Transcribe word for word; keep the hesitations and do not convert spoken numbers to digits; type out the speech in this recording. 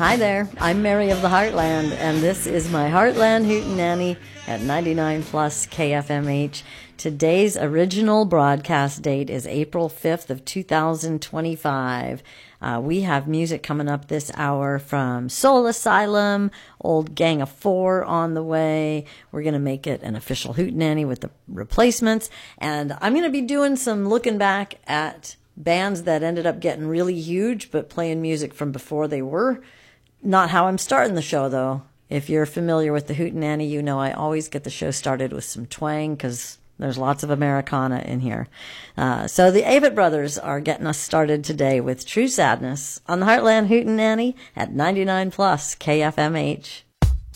Hi there, I'm Mary of the Heartland, and this is my Heartland Hootenanny at ninety-nine plus K F M H. Today's original broadcast date is April fifth of two thousand twenty-five. Uh, we have music coming up this hour from Soul Asylum, Old Gang of Four on the way. We're going to make it an official Hootenanny with the replacements, and I'm going to be doing some looking back at bands that ended up getting really huge but playing music from before they were. Not how I'm starting the show, though. If you're familiar with the Hootenanny, you know I always get the show started with some twang because there's lots of Americana in here. Uh, so the Avett Brothers are getting us started today with True Sadness on the Heartland Hootenanny at ninety-nine plus K F M H.